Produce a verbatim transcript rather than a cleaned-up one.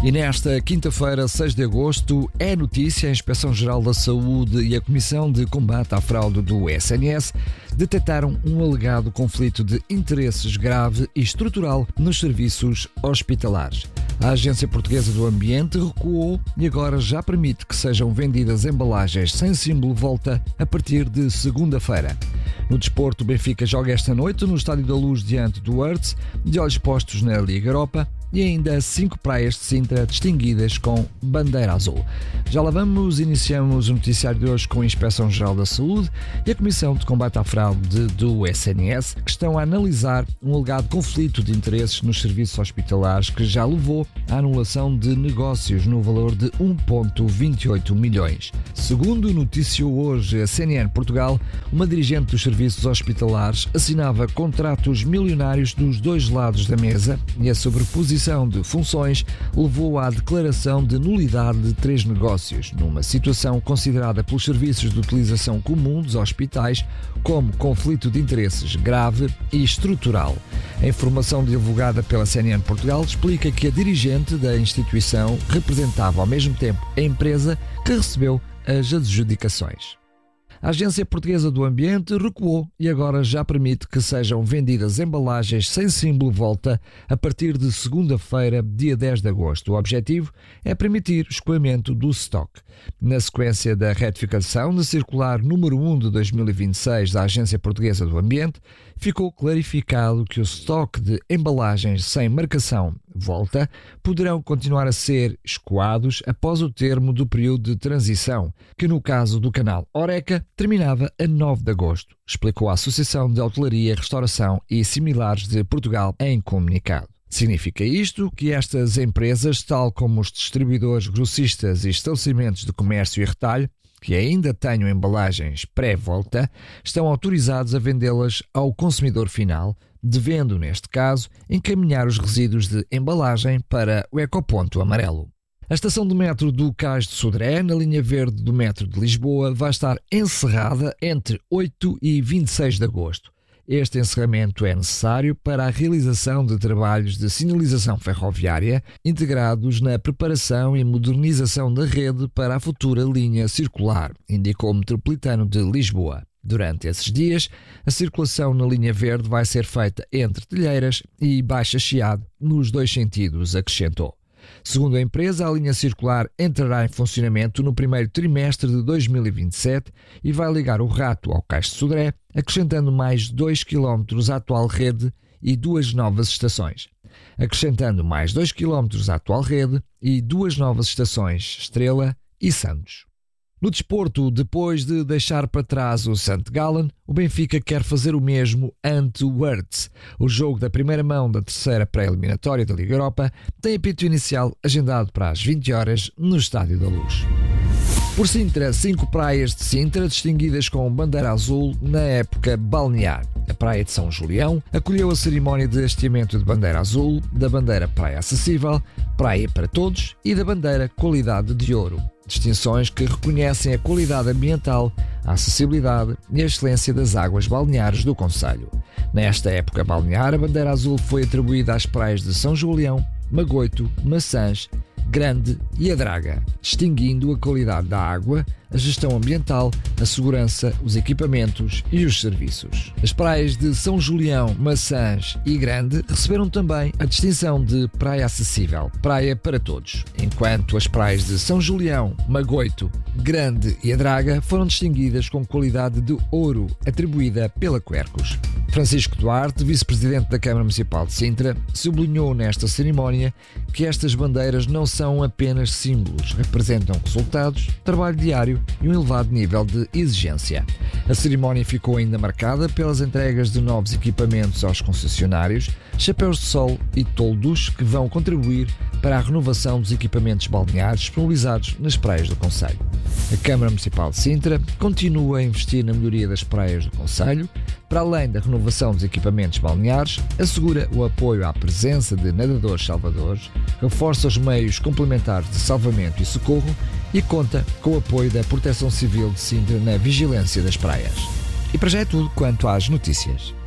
E nesta quinta-feira, seis de agosto, é notícia: a Inspeção-Geral da Saúde e a Comissão de Combate à Fraude do S N S detectaram um alegado conflito de interesses grave e estrutural nos serviços hospitalares. A Agência Portuguesa do Ambiente recuou e agora já permite que sejam vendidas embalagens sem símbolo Volta a partir de segunda-feira. No desporto, o Benfica joga esta noite no Estádio da Luz diante do Hertz, de olhos postos na Liga Europa, e ainda cinco praias de Sintra distinguidas com bandeira azul. Já lá vamos, iniciamos o noticiário de hoje com a Inspeção-Geral da Saúde e a Comissão de Combate à Fraude do S N S, que estão a analisar um alegado conflito de interesses nos serviços hospitalares que já levou à anulação de negócios no valor de um vírgula vinte e oito milhões. Segundo noticiou hoje a C N N Portugal, uma dirigente dos serviços hospitalares assinava contratos milionários dos dois lados da mesa e a sobreposição de funções levou à declaração de nulidade de três negócios, numa situação considerada pelos serviços de utilização comum dos hospitais como conflito de interesses grave e estrutural. A informação divulgada pela C N N Portugal explica que a dirigente da instituição representava ao mesmo tempo a empresa que recebeu as adjudicações. A Agência Portuguesa do Ambiente recuou e agora já permite que sejam vendidas embalagens sem símbolo Volta a partir de segunda-feira, dia dez de agosto. O objetivo é permitir o escoamento do estoque. Na sequência da retificação da circular número um de dois mil e vinte e seis da Agência Portuguesa do Ambiente, ficou clarificado que o estoque de embalagens sem marcação Volta poderão continuar a ser escoados após o termo do período de transição, que no caso do canal Horeca terminava a nove de agosto, explicou a Associação de Hotelaria, Restauração e Similares de Portugal em comunicado. Significa isto que estas empresas, tal como os distribuidores, grossistas e estabelecimentos de comércio e retalho, que ainda tenham embalagens pré-volta, estão autorizados a vendê-las ao consumidor final, devendo, neste caso, encaminhar os resíduos de embalagem para o ecoponto amarelo. A estação de metro do Cais de Sodré, na linha verde do metro de Lisboa, vai estar encerrada entre oito e vinte e seis de agosto. Este encerramento é necessário para a realização de trabalhos de sinalização ferroviária integrados na preparação e modernização da rede para a futura linha circular, indicou o Metropolitano de Lisboa. Durante esses dias, a circulação na linha verde vai ser feita entre Telheiras e Baixa Chiado, nos dois sentidos, acrescentou. Segundo a empresa, a linha circular entrará em funcionamento no primeiro trimestre de dois mil e vinte e sete e vai ligar o Rato ao Cais de Sodré, acrescentando mais dois quilómetros à atual rede e duas novas estações. Acrescentando mais dois quilómetros à atual rede e duas novas estações, Estrela e Santos. No desporto, depois de deixar para trás o Saint Gallen, o Benfica quer fazer o mesmo ante o Hertz. O jogo da primeira mão da terceira pré-eliminatória da Liga Europa tem apito inicial agendado para as vinte horas no Estádio da Luz. Por Sintra, cinco praias de Sintra distinguidas com bandeira azul na época balnear. A Praia de São Julião acolheu a cerimónia de hasteamento de bandeira azul, da bandeira Praia Acessível, Praia para Todos e da bandeira Qualidade de Ouro. Distinções que reconhecem a qualidade ambiental, a acessibilidade e a excelência das águas balneares do concelho. Nesta época balnear, a bandeira azul foi atribuída às praias de São Julião, Magoito, Maçãs, Grande e Adraga, distinguindo a qualidade da água, a gestão ambiental, a segurança, os equipamentos e os serviços. As praias de São Julião, Maçãs e Grande receberam também a distinção de Praia Acessível, Praia para Todos, enquanto as praias de São Julião, Magoito, Grande e Adraga foram distinguidas com qualidade de ouro, atribuída pela Quercus. Francisco Duarte, vice-presidente da Câmara Municipal de Sintra, sublinhou nesta cerimónia que estas bandeiras não são apenas símbolos, representam resultados, trabalho diário e um elevado nível de exigência. A cerimónia ficou ainda marcada pelas entregas de novos equipamentos aos concessionários, chapéus de sol e toldos que vão contribuir para a renovação dos equipamentos balneares disponibilizados nas praias do concelho. A Câmara Municipal de Sintra continua a investir na melhoria das praias do concelho. Para além da renovação dos equipamentos balneares, assegura o apoio à presença de nadadores salvadores, reforça os meios complementares de salvamento e socorro e conta com o apoio da Proteção Civil de Sintra na vigilância das praias. E para já é tudo quanto às notícias.